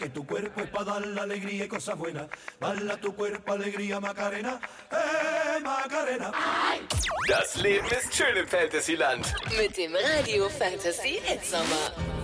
Que tu cuerpo es para dar la alegría y cosas buenas. Bala tu cuerpo, Alegría, Macarena. Macarena. Das Leben ist schön im Fantasyland. Mit dem Radio Fantasy Hitsommer.